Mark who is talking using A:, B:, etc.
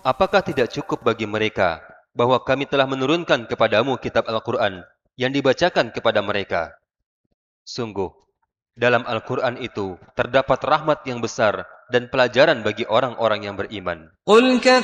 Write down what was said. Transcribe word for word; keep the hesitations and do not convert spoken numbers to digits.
A: Apakah tidak cukup bagi mereka bahwa kami telah menurunkan kepadamu kitab Al-Quran yang dibacakan kepada mereka? Sungguh, dalam Al-Quran itu terdapat rahmat yang besar dan pelajaran bagi orang-orang yang beriman.
B: قل